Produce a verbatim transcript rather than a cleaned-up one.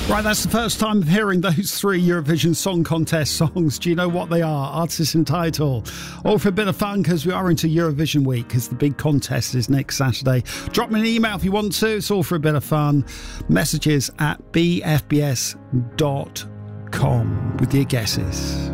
Right, that's the first time of hearing those three Eurovision Song Contest songs. Do you know what they are? Artist and title. All for a bit of fun, because we are into Eurovision week, because the big contest is next Saturday. Drop me an email if you want to. It's all for a bit of fun. Messages at b f b s dot com with your guesses.